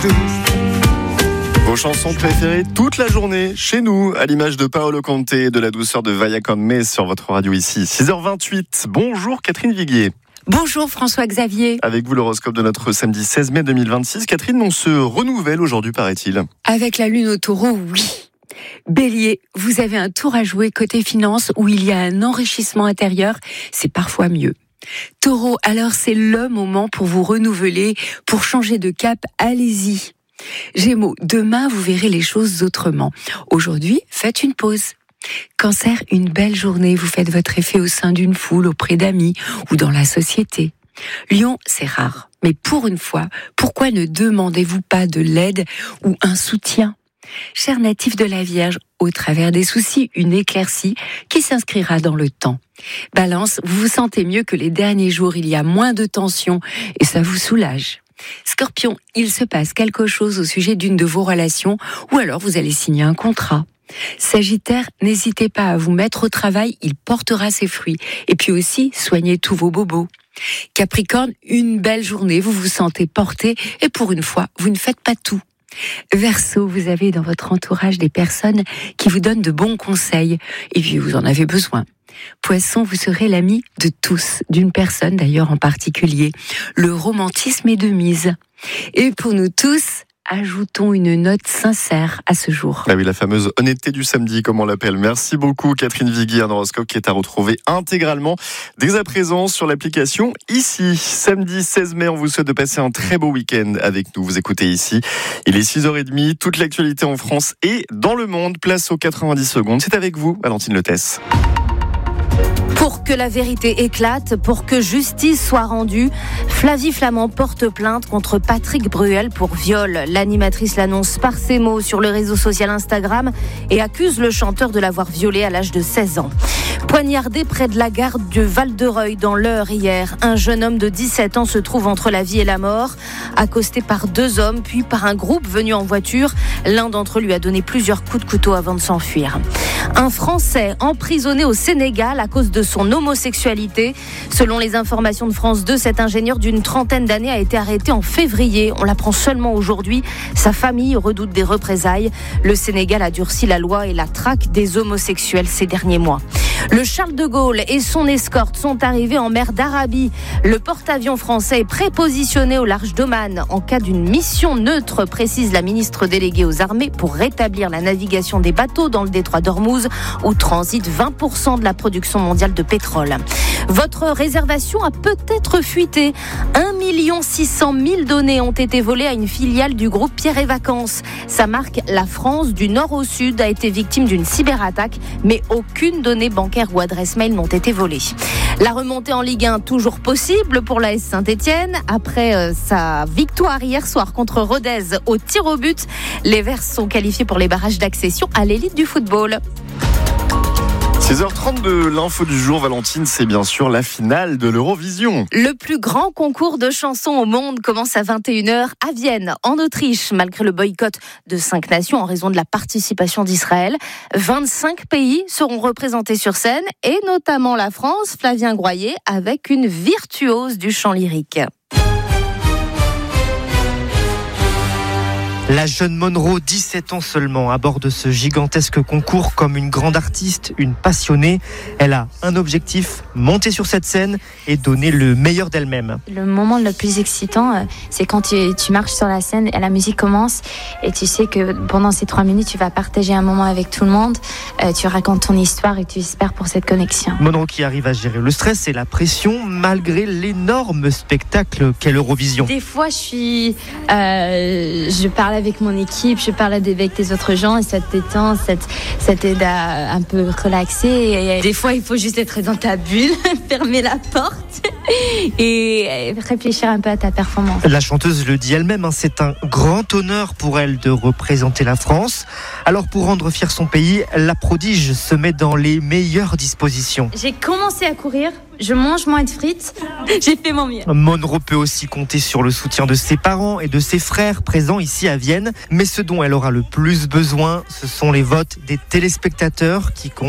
Vos chansons préférées toute la journée chez nous, à l'image de Paolo Conte et de la douceur de Vaya Con Me sur votre radio ici. 6h28. Bonjour Catherine Viguier. Bonjour François-Xavier. Avec vous l'horoscope de notre samedi 16 mai 2026. Catherine, on se renouvelle aujourd'hui paraît-il. Avec la lune au taureau, oui. Bélier, vous avez un tour à jouer côté finance où il y a un enrichissement intérieur, c'est parfois mieux. Taureau, alors c'est le moment pour vous renouveler, pour changer de cap, allez-y. Gémeaux, demain vous verrez les choses autrement. Aujourd'hui, faites une pause. Cancer, une belle journée, vous faites votre effet au sein d'une foule, auprès d'amis ou dans la société. Lion, c'est rare, mais pour une fois, pourquoi ne demandez-vous pas de l'aide ou un soutien ? Cher natif de la Vierge, au travers des soucis, une éclaircie qui s'inscrira dans le temps. Balance, vous vous sentez mieux que les derniers jours, il y a moins de tension et ça vous soulage. Scorpion, il se passe quelque chose au sujet d'une de vos relations ou alors vous allez signer un contrat. Sagittaire, n'hésitez pas à vous mettre au travail, il portera ses fruits. Et puis aussi, soignez tous vos bobos. Capricorne, une belle journée, vous vous sentez porté et pour une fois, vous ne faites pas tout. Verseau, vous avez dans votre entourage des personnes qui vous donnent de bons conseils et puis vous en avez besoin. Poisson, vous serez l'ami de tous, d'une personne d'ailleurs en particulier. Le romantisme est de mise. Et pour nous tous, ajoutons une note sincère à ce jour. Ah oui, la fameuse honnêteté du samedi, comme on l'appelle. Merci beaucoup Catherine Viguier, un horoscope qui est à retrouver intégralement dès à présent sur l'application ici. Samedi 16 mai, on vous souhaite de passer un très beau week-end avec nous. Vous écoutez ici. Il est 6h30, toute l'actualité en France et dans le monde. Place aux 90 secondes. C'est avec vous, Valentine Letès. Pour que la vérité éclate, pour que justice soit rendue, Flavie Flament porte plainte contre Patrick Bruel pour viol. L'animatrice l'annonce par ses mots sur le réseau social Instagram et accuse le chanteur de l'avoir violé à l'âge de 16 ans. Poignardé près de la gare de Val-de-Reuil dans l'Eure hier, un jeune homme de 17 ans se trouve entre la vie et la mort, accosté par deux hommes puis par un groupe venu en voiture. L'un d'entre eux lui a donné plusieurs coups de couteau avant de s'enfuir. Un Français emprisonné au Sénégal à cause de son homosexualité. Selon les informations de France 2, cet ingénieur d'une trentaine d'années a été arrêté en février. On l'apprend seulement aujourd'hui. Sa famille redoute des représailles. Le Sénégal a durci la loi et la traque des homosexuels ces derniers mois. Le Charles de Gaulle et son escorte sont arrivés en mer d'Arabie. Le porte-avions français est prépositionné au large d'Oman en cas d'une mission neutre, précise la ministre déléguée aux armées, pour rétablir la navigation des bateaux dans le détroit d'Ormuz où transite 20% de la production mondiale de pétrole. Votre réservation a peut-être fuité. 1 600 000 données ont été volées à une filiale du groupe Pierre et Vacances. Ça marque la France du nord au sud a été victime d'une cyberattaque, mais aucune donnée bancaire ou adresse mail n'ont été volées. La remontée en Ligue 1 toujours possible pour l'AS Saint-Etienne. Après sa victoire hier soir contre Rodez au tir au but, les Verts sont qualifiés pour les barrages d'accession à l'élite du football. 6h32, l'info du jour, Valentine, c'est bien sûr la finale de l'Eurovision. Le plus grand concours de chansons au monde commence à 21h à Vienne, en Autriche, malgré le boycott de 5 nations en raison de la participation d'Israël. 25 pays seront représentés sur scène, et notamment la France, Flavien Groyer, avec une virtuose du chant lyrique. La jeune Monroe, 17 ans seulement, aborde ce gigantesque concours comme une grande artiste, une passionnée. Elle a un objectif, monter sur cette scène et donner le meilleur d'elle-même. Le moment le plus excitant, c'est quand tu marches sur la scène et la musique commence et tu sais que pendant ces 3 minutes, tu vas partager un moment avec tout le monde. Tu racontes ton histoire et tu espères pour cette connexion. Monroe qui arrive à gérer le stress et la pression malgré l'énorme spectacle qu'est l'Eurovision. Des fois, je parle avec mon équipe, je parle avec les autres gens et ça te détend, ça t'aide à un peu relaxer. Et des fois, il faut juste être dans ta bulle, fermer la porte et réfléchir un peu à ta performance. La chanteuse le dit elle-même, c'est un grand honneur pour elle de représenter la France. Alors pour rendre fier son pays, la prodige se met dans les meilleures dispositions. J'ai commencé à courir, je mange moins de frites, j'ai fait mon mieux. Monroe peut aussi compter sur le soutien de ses parents et de ses frères présents ici à Vienne. Mais ce dont elle aura le plus besoin, ce sont les votes des téléspectateurs qui comptent.